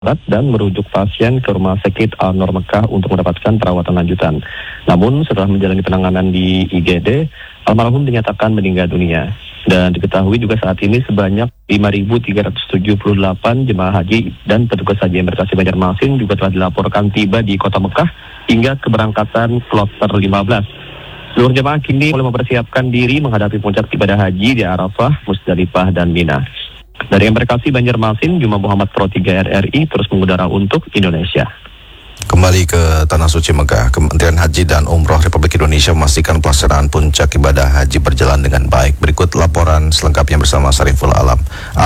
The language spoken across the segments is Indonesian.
darurat dan merujuk pasien ke Rumah Sakit Al-Nur Mekah untuk mendapatkan perawatan lanjutan. Namun setelah menjalani penanganan di IGD, almarhum dinyatakan meninggal dunia. Dan diketahui juga saat ini sebanyak 5.378 jemaah haji dan petugas haji embarkasi Banjarmasin juga telah dilaporkan tiba di Kota Mekah hingga keberangkatan kloter 15. Seluruh jemaah kini mulai mempersiapkan diri menghadapi puncak ibadah haji di Arafah, Musdalifah, dan Mina. Dari embarkasi Banjarmasin, Juma Muhammad Pro 3 RRI terus mengudara untuk Indonesia. Kembali ke Tanah Suci Mekah, Kementerian Haji dan Umroh Republik Indonesia memastikan pelaksanaan puncak ibadah haji berjalan dengan baik. Berikut laporan selengkapnya bersama Sariful Alam.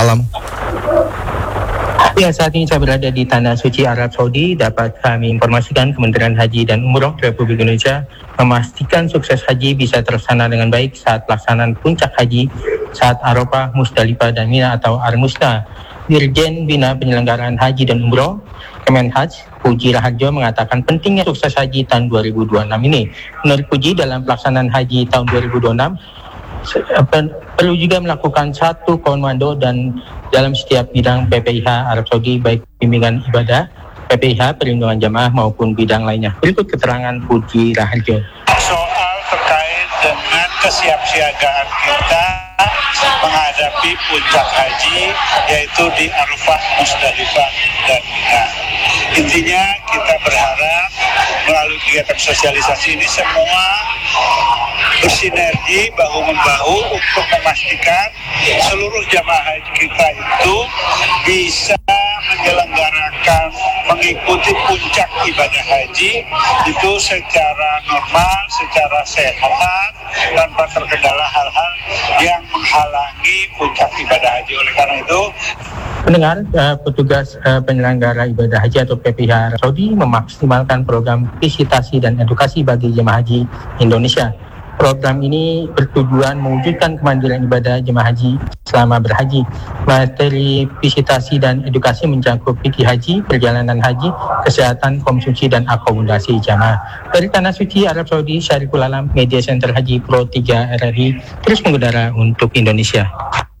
Ya, saat ini saya berada di Tanah Suci Arab Saudi. Dapat kami informasikan Kementerian Haji dan Umroh Republik Indonesia memastikan sukses haji bisa terlaksana dengan baik saat pelaksanaan puncak haji saat Arafah, Musdalifah, dan Mina atau Ar-Musda. Dirjen Bina Penyelenggaraan Haji dan Umroh Kemenhaj, Puji Raharjo, mengatakan pentingnya sukses haji tahun 2026 ini. Menurut Puji, dalam pelaksanaan haji tahun 2026 perlu juga melakukan satu komando dan dalam setiap bidang PPIH Arab Saudi, baik bimbingan ibadah, PPIH, perlindungan jamaah maupun bidang lainnya. Berikut keterangan Puji Raharjo. Soal terkait dengan kesiapsiagaan kita menghadapi puncak haji, yaitu di Arafah, Musdalifah, dan Mina. Intinya kita berharap melalui kegiatan sosialisasi ini semua bersinergi bahu-membahu untuk memastikan seluruh jamaah haji kita itu bisa menyelenggarakan, mengikuti puncak ibadah haji itu secara normal, secara sehat, tanpa terkendala hal-hal yang menghalangi puncak ibadah haji. Oleh karena itu, pendengar, petugas penyelenggara ibadah haji atau PPIH Arab Saudi memaksimalkan program visitasi dan edukasi bagi jemaah haji Indonesia. Program ini bertujuan mewujudkan kemandirian ibadah jemaah haji selama berhaji. Materi visitasi dan edukasi mencakup fikih haji, perjalanan haji, kesehatan, konsumsi, dan akomodasi jamaah. Dari Tanah Suci Arab Saudi, Syariful Alam, Media Center Haji Pro 3 RRI, terus mengudara untuk Indonesia.